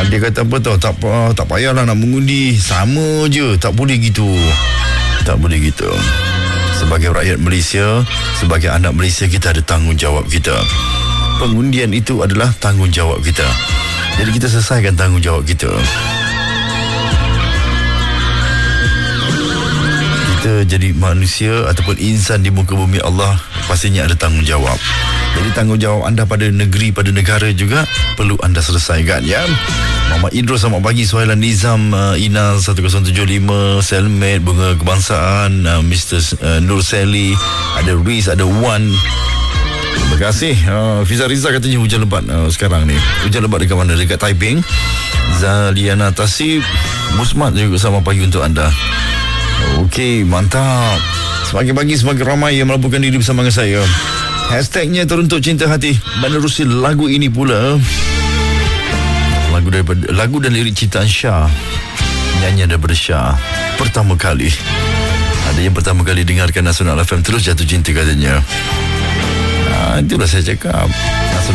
Dia kata apa tau, tak payahlah nak mengundi, sama je, tak boleh gitu. Tak boleh gitu. Sebagai rakyat Malaysia, sebagai anak Malaysia, kita ada tanggungjawab kita. Pengundian itu adalah tanggungjawab kita. Jadi kita selesaikan tanggungjawab kita. Kita jadi manusia ataupun insan di muka bumi Allah, pastinya ada tanggungjawab. Jadi tanggungjawab anda pada negeri, pada negara juga perlu anda selesaikan, ya. Muhammad Idrus, selamat pagi. Suhailan Nizam, Ina 1075, Selmet, Bunga Kebangsaan, Mr. Nur Sally, ada Riz, ada Wan. Terima kasih. Fiza Riza katanya hujan lebat sekarang ni. Hujan lebat dekat mana? Dekat Taiping. Zaliana Tasib, Musmat juga selamat pagi untuk anda. Okey, mantap. Semakin pagi semakin ramai yang melabuhkan diri bersama dengan saya. Hashtagnya Teruntuk Cinta Hati. Menerusi lagu ini pula, lagu dan lirik ciptaan Syah, nyanyian daripada Syah. Pertama kali, ada yang pertama kali dengarkan Nasional FM terus jatuh cinta katanya. Itulah saya cakap.